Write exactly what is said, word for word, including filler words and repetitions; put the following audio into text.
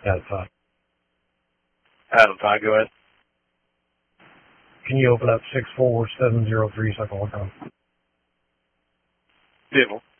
Adam five. Adam five, go ahead. Can you open up six four seven zero three so I can look on? Vehicle.